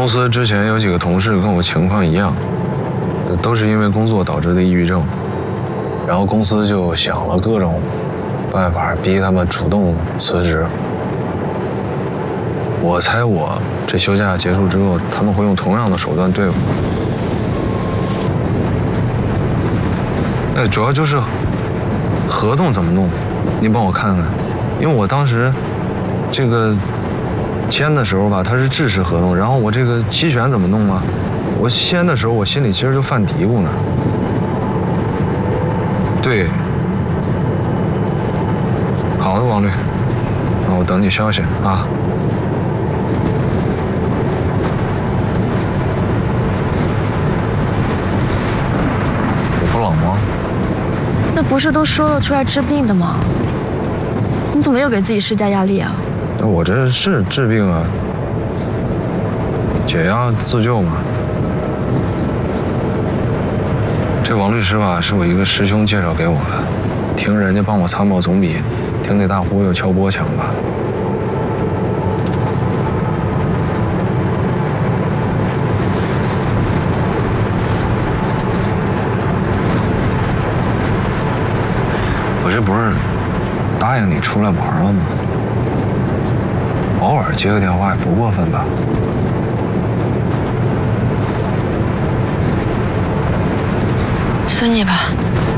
公司之前有几个同事跟我情况一样，都是因为工作导致的抑郁症，然后公司就想了各种办法逼他们主动辞职。我猜我这休假结束之后，他们会用同样的手段对付。主要就是合同怎么弄，您帮我看看，因为我当时这个签的时候吧，它是制式合同，然后我这个期权怎么弄啊？我签的时候，我心里其实就犯嘀咕呢。对，好的，王律，那我等你消息啊。我不冷吗？ 那不是都说了出来治病的吗？你怎么又给自己施加压力啊？ 我这是治病啊，解压自救嘛。这王律师吧，是我一个师兄介绍给我的，听人家帮我参谋总比听那大忽悠敲钵强吧。我这不是答应你出来玩了吗？偶尔接个电话也不过分吧？ 随你吧。